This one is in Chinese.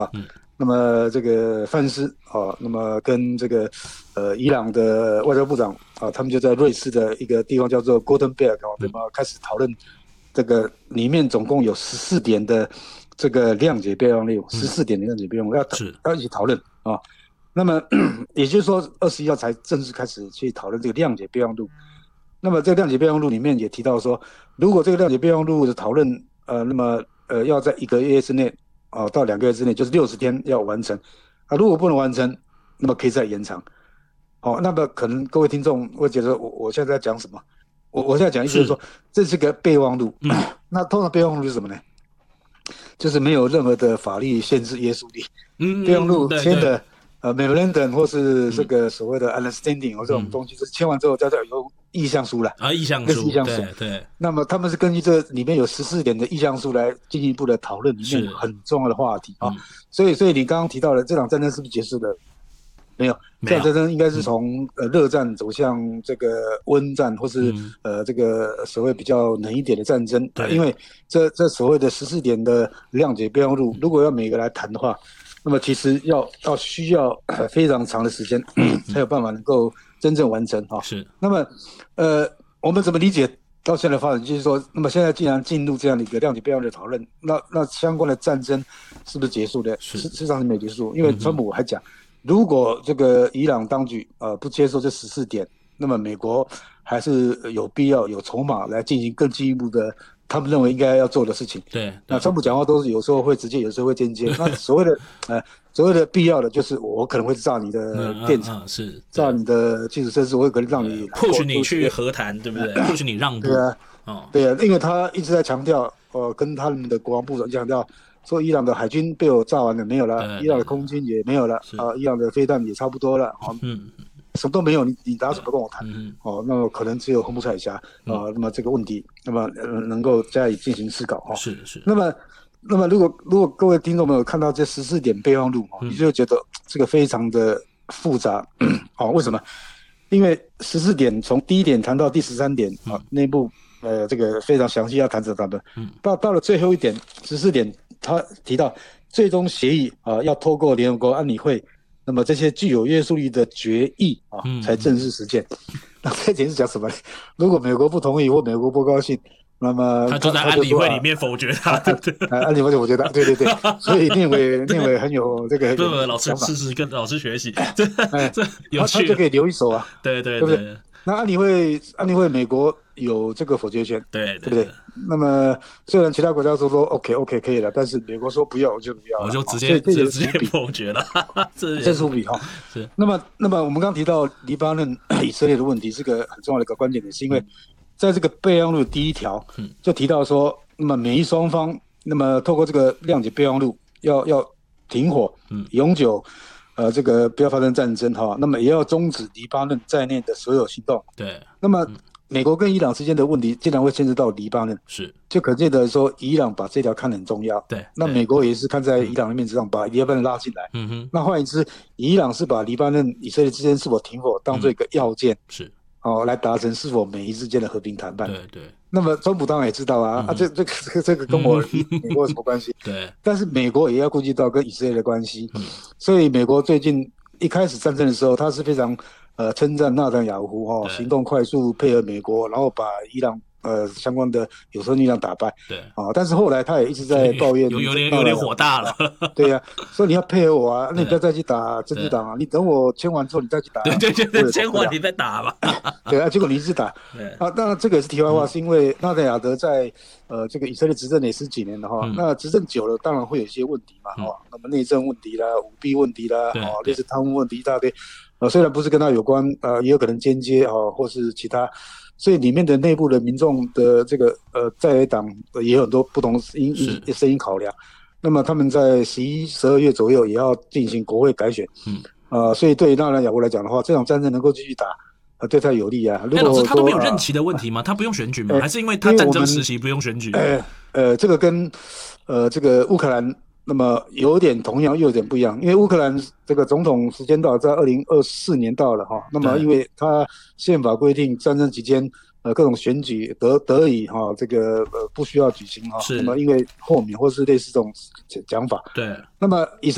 那么这个范斯那么跟这个伊朗的外交部长他们就在瑞士的一个地方叫做 Gothenburg 那么开始讨论这个里面总共有14点的这个谅解备忘录，14点的谅解备忘录要一起讨论那么也就是说21号才正式开始去讨论这个谅解备忘录。那么这个谅解备忘录里面也提到说，如果这个谅解备忘录的讨论那么要在1个月之内到2个月之内，就是60天要完成如果不能完成，那么可以再延长。那么可能各位听众会觉得我现在在讲什么？我现在讲意思就是说，这是个备忘录。那通常备忘录是什么呢？就是没有任何的法律限制约束力。备忘录签的memorandum 或是这个所谓的 understanding 这种东西，是签完之后叫有意向书了意向书，对。 那么他们是根据这里面有14点的意向书来进一步的讨论里面很重要的话题所以你刚刚提到的这场战争是不是结束了？没有，这场战争应该是从热战走向这个温战，或是这个所谓比较冷一点的战争。因为这所谓的14点的谅解备忘录，如果要每个来谈的话，那么其实需要非常长的时间才有办法能够真正完成是。 那么我们怎么理解到现在的发展？就是说，那么现在既然进入这样的一个谅解备忘录的讨论，那相关的战争是不是结束的？事实上是没有结束，因为川普还讲，如果这个伊朗当局不接受这14点，那么美国还是有必要有筹码来进行更进一步的他们认为应该要做的事情。 对。 那川普讲话都是有时候会直接，有时候会间接。那所谓的必要的，就是我可能会炸你的电厂，炸你的基础设施，我可能让你迫许你去和谈，对不对？迫许你让步。 对啊，因为他一直在强调，跟他们的国防部长强调。说伊朗的海军被我炸完了，没有了；伊朗的空军也没有了，伊朗的飞弹也差不多了，什么都没有，你拿什么跟我谈？那么可能只有红木海峡那么这个问题，那么能够加以进行思考是。 那么如果各位听众朋友看到这14点备忘录你就会觉得这个非常的复杂为什么？因为14点从第1点谈到第13点内部这个非常详细要谈着他们到了最后一点14点。他提到最终协议要透过联合国安理会，那么这些具有约束力的决议才正式实践。那这点是讲什么呢？如果美国不同意或美国不高兴，那么他就在安理会里面否决他，对不对？ 安理会否决他，对。所以念委很有这个， 老师是跟老师学习，这有趣， 他就可以留一手对不对？那安理会美国有这个否决权， 对不对？那么虽然其他国家说 OK 可以了，但是美国说不要，我就不要了， 我就直接否决了， 这是无比是。那么我们刚刚提到黎巴嫩以色列的问题是个很重要的一个关键点，是因为在这个备忘录第1条就提到说，那么美伊双方那么透过这个谅解备忘录要停火，永久这个不要发生战争那么也要终止黎巴嫩在内的所有行动。 对。 那么美国跟伊朗之间的问题竟然会牵涉到黎巴嫩，就可见得说伊朗把这条看得很重要。 对。 那美国也是看在伊朗的面子上把黎巴嫩拉进来。那换言之，伊朗是把黎巴嫩以色列之间是否停火当做一个要件，来达成是否美伊之间的和平谈判。 对。 那么川普当然也知道这个跟我美国有什么关系？ 对。 但是美国也要顾及到跟以色列的关系，所以美国最近一开始战争的时候，他是非常称赞纳坦雅胡行动快速，配合美国，然后把伊朗相关的有色力量打败。 对。 但是后来他也一直在抱怨， 有点火大了。 对呀，说你要配合我那你不要再去打真主党你等我签完之后你再去打。 对，签完你再打吧。 对结果你一直打。当然这个也是题外话，是因为纳坦雅德在这个以色列执政也10几年了那执政久了，当然会有一些问题嘛那么内政问题啦、舞弊问题啦类似贪污问题一大堆。虽然不是跟他有关也有可能间接或是其他，所以里面的内部的民众的这个在野党也有很多不同声音考量。那么他们在11、12月左右也要进行国会改选，所以对于纳坦雅胡来讲的话，这场战争能够继续打，对他有利啊。 老师，他都没有任期的问题吗？他不用选举吗？还是因为他战争时期不用选举？ 这个跟这个乌克兰那么有点同样又有点不一样，因为乌克兰这个总统时间到了，在2024年到了那么因为他宪法规定战争期间各种选举得以这个不需要举行那么因为豁免或是类似这种讲法。 对。 那么以色